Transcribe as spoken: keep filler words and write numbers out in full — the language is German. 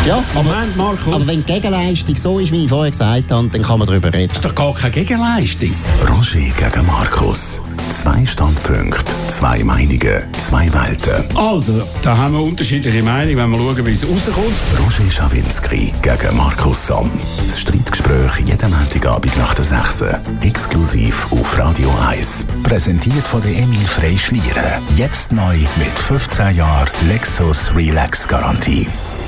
Ja, aber, Moment, Markus. aber wenn die Gegenleistung so ist, wie ich vorher gesagt habe, dann kann man darüber reden. Das ist doch gar keine Gegenleistung. Roger gegen Markus. Zwei Standpunkte, zwei Meinungen, zwei Welten. Also, da haben wir unterschiedliche Meinungen, wenn wir schauen, wie es rauskommt. Roger Schawinski gegen Markus Somm. Das Streitgespräch jeden Montagabend nach der sechs. Exklusiv auf Radio eins. Präsentiert von der Emil Frey Schlieren. Jetzt neu mit fünfzehn Jahren Lexus Relax Garantie.